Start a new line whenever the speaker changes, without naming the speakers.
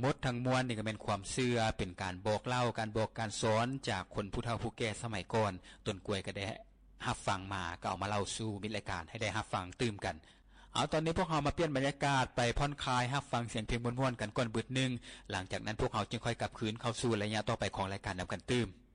หมดทั้งมวลนี่ก็เป็นความเชื่อเป็นการบอกเล่าการบอกการสอนจากคนผู้เฒ่าผู้แก่สมัยก่อนต้นกล้วยก็ได้รับฟังมาก็เอามาเล่าสู่มิตรรายการให้ได้รับฟังตื่มกันเอาตอนนี้พวกเรามาเปลี่ยนบรรยากาศไปผ่อนคลายรับฟังเสียงเพลงม่วนๆกันก่อนบึดนึงหลังจากนั้นพวกเราจึงค่อยกลับคืนเข้าสู่ระยะต่อไปของรายการนำกันตื่ม